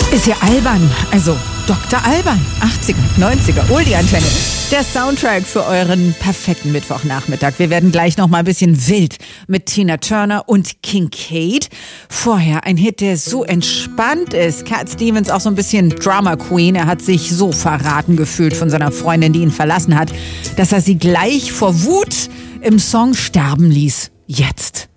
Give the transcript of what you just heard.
Ist ja albern. Also Dr. Alban. 80er, 90er, Oldie-Antenne. Der Soundtrack für euren perfekten Mittwochnachmittag. Wir werden gleich noch mal ein bisschen wild mit Tina Turner und Kincaid. Vorher ein Hit, der so entspannt ist. Cat Stevens, auch so ein bisschen Drama Queen. Er hat sich so verraten gefühlt von seiner Freundin, die ihn verlassen hat, dass er sie gleich vor Wut im Song sterben ließ. Jetzt.